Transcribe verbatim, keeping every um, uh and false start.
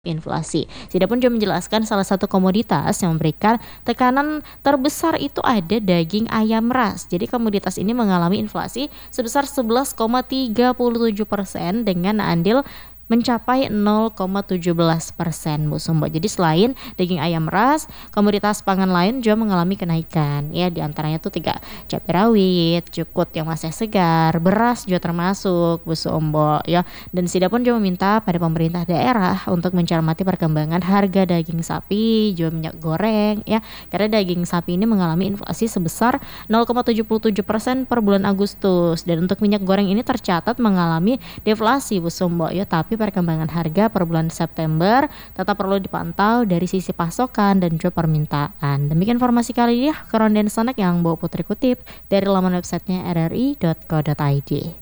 Inflasi. Sida pun juga menjelaskan salah satu komoditas yang memberikan tekanan terbesar itu ada daging ayam ras. Jadi komoditas ini mengalami inflasi sebesar sebelas koma tiga tujuh persen dengan andil mencapai nol koma satu tujuh persen Bu Sumbo. Jadi selain daging ayam ras, komoditas pangan lain juga mengalami kenaikan. Ya, diantaranya tuh tiga cabai rawit, cukut yang masih segar, beras juga termasuk Bu Sumbo ya. Dan Sida pun juga meminta pada pemerintah daerah untuk mencermati perkembangan harga daging sapi, juga minyak goreng ya. Karena daging sapi ini mengalami inflasi sebesar nol koma tujuh tujuh persen per bulan Agustus. Dan untuk minyak goreng ini tercatat mengalami deflasi Bu Sumbo ya, tapi perkembangan harga per bulan September tetap perlu dipantau dari sisi pasokan dan juga permintaan. Demikian informasi kali ini ya, Keronden Sonek yang Mbak Putri kutip dari laman websitenya r r i dot co dot i d.